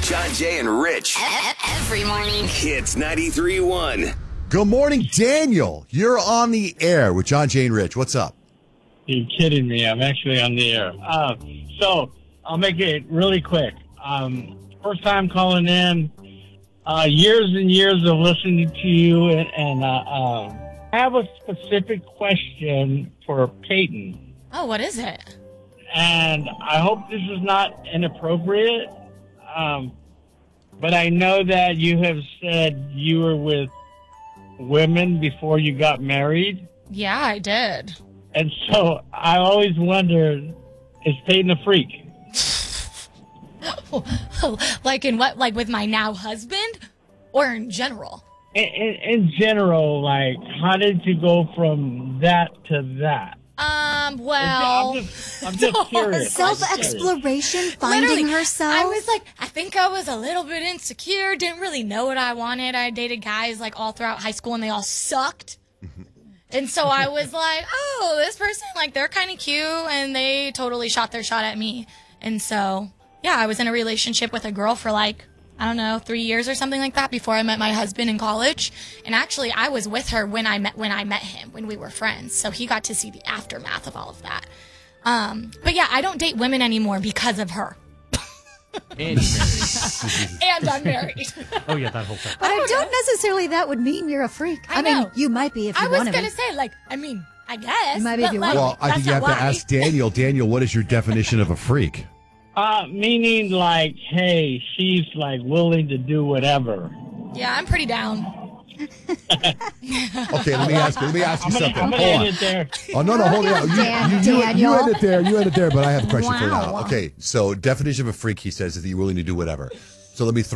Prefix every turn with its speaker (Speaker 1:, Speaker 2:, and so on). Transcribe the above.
Speaker 1: John, Jay, and Rich.
Speaker 2: Every morning.
Speaker 1: Hits 93.1.
Speaker 3: Good morning, Daniel. You're on the air with John, Jay, and Rich. What's up?
Speaker 4: You're kidding me. I'm actually on the air. So I'll make it really quick. First time calling in. Years and years of listening to you, and I have a specific question for Peyton.
Speaker 2: Oh, what is it?
Speaker 4: And I hope this is not inappropriate, but I know that you have said you were with women before you got married.
Speaker 2: Yeah, I did.
Speaker 4: And so I always wondered, is Peyton a freak?
Speaker 2: Like in what? Like with my now husband? Or in general?
Speaker 4: In general, like, how did you go from that to that?
Speaker 2: Well...
Speaker 4: I'm just curious.
Speaker 5: Self-exploration, finding herself.
Speaker 2: I was like, I think I was a little bit insecure, didn't really know what I wanted. I dated guys like all throughout high school and they all sucked. And so I was like, oh, this person, like, they're kind of cute, and they totally shot their shot at me. And so, yeah, I was in a relationship with a girl for like, I don't know, 3 years or something like that before I met my husband in college. And actually, I was with her when I met him, when we were friends. So he got to see the aftermath of all of that. But yeah, I don't date women anymore because of her.
Speaker 6: And
Speaker 2: And I'm married.
Speaker 6: oh, yeah, that whole thing.
Speaker 5: But I don't necessarily that would mean you're a freak.
Speaker 2: I
Speaker 5: mean,
Speaker 2: know.
Speaker 5: you might be if you
Speaker 2: I was
Speaker 5: want to
Speaker 2: going
Speaker 5: be.
Speaker 2: to say, like, I mean, I guess.
Speaker 5: You might be
Speaker 2: but,
Speaker 5: if you
Speaker 2: like,
Speaker 5: want.
Speaker 3: Well, I think you have to ask Daniel. Daniel, what is your definition of a freak?
Speaker 4: Meaning like, hey, she's like willing to do whatever.
Speaker 2: Yeah, I'm pretty down.
Speaker 3: Okay, let me ask you something.
Speaker 4: I'm gonna
Speaker 3: Hold on.
Speaker 4: end it there.
Speaker 3: Oh, no, hold on. You
Speaker 5: Daniel.
Speaker 3: end it there, but I have a question for you now.
Speaker 5: Wow.
Speaker 3: Okay, so definition of a freak, he says, is that you're willing to do whatever. So let me throw